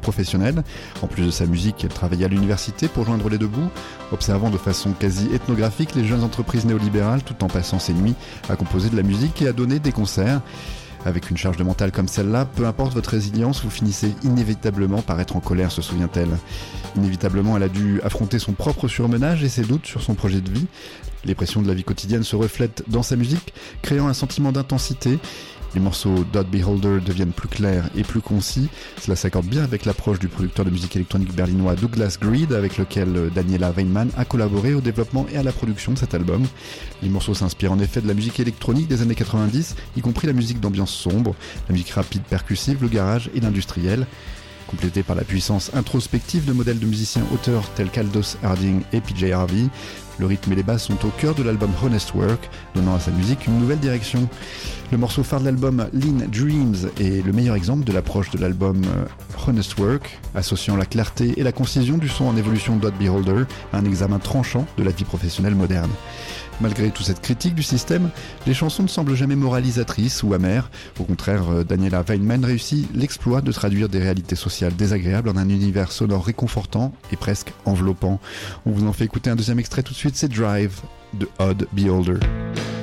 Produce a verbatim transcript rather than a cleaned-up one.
professionnelle. En plus de sa musique, elle travaillait à l'université pour joindre les deux bouts, observant de façon quasi ethnographique les jeunes entreprises néolibérales tout en passant ses nuits à composer de la musique et à donner des concerts. Avec une charge de mental comme celle-là, peu importe votre résilience, vous finissez inévitablement par être en colère, se souvient-elle. Inévitablement, elle a dû affronter son propre surmenage et ses doutes sur son projet de vie. Les pressions de la vie quotidienne se reflètent dans sa musique, créant un sentiment d'intensité. Les morceaux Dot Beholder deviennent plus clairs et plus concis. Cela s'accorde bien avec l'approche du producteur de musique électronique berlinois Douglas Greed, avec lequel Daniela Weinmann a collaboré au développement et à la production de cet album. Les morceaux s'inspirent en effet de la musique électronique des années quatre-vingt-dix, y compris la musique d'ambiance sombre, la musique rapide percussive, le garage et l'industriel. Complété par la puissance introspective de modèles de musiciens auteurs tels qu'Aldous Harding et P J Harvey, le rythme et les basses sont au cœur de l'album Honest Work, donnant à sa musique une nouvelle direction. Le morceau phare de l'album Lean Dreams est le meilleur exemple de l'approche de l'album Honest Work, associant la clarté et la concision du son en évolution Dot Beholder à un examen tranchant de la vie professionnelle moderne. Malgré toute cette critique du système, les chansons ne semblent jamais moralisatrices ou amères. Au contraire, Daniela Weinmann réussit l'exploit de traduire des réalités sociales désagréables en un univers sonore réconfortant et presque enveloppant. On vous en fait écouter un deuxième extrait tout de suite, c'est Drive de Odd Beholder.